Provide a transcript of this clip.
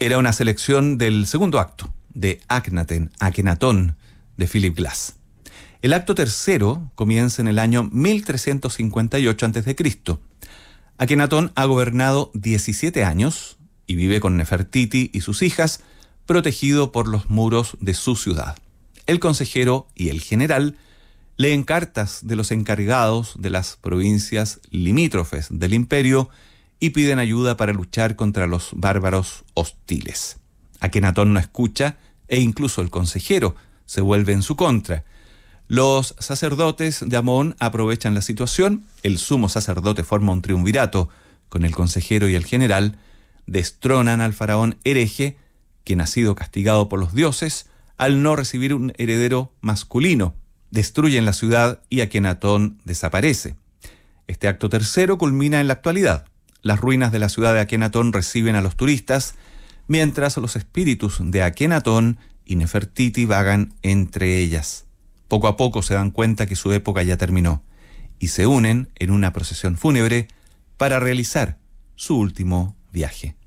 Era una selección del segundo acto, de Akenatón, de Philip Glass. El acto tercero comienza en el año 1358 a.C. Akenatón ha gobernado 17 años y vive con Nefertiti y sus hijas, protegido por los muros de su ciudad. El consejero y el general leen cartas de los encargados de las provincias limítrofes del imperio y piden ayuda para luchar contra los bárbaros hostiles. Akenatón no escucha e incluso el consejero se vuelve en su contra. Los sacerdotes de Amón aprovechan la situación, el sumo sacerdote forma un triunvirato con el consejero y el general, destronan al faraón hereje, quien ha sido castigado por los dioses al no recibir un heredero masculino, destruyen la ciudad y Akenatón desaparece. Este acto tercero culmina en la actualidad. Las ruinas de la ciudad de Akenatón reciben a los turistas, mientras los espíritus de Akenatón y Nefertiti vagan entre ellas. Poco a poco se dan cuenta que su época ya terminó y se unen en una procesión fúnebre para realizar su último viaje.